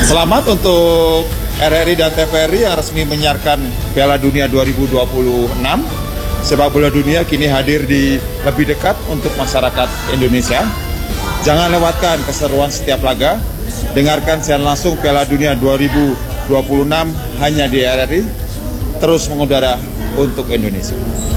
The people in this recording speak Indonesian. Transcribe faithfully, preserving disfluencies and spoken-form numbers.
Selamat untuk R R I dan T V R I yang resmi menyiarkan Piala Dunia dua ribu dua puluh enam. Sepak bola dunia kini hadir di lebih dekat untuk masyarakat Indonesia. Jangan lewatkan keseruan setiap laga. Dengarkan siaran langsung Piala Dunia dua ribu dua puluh enam hanya di R R I. Terus mengudara untuk Indonesia.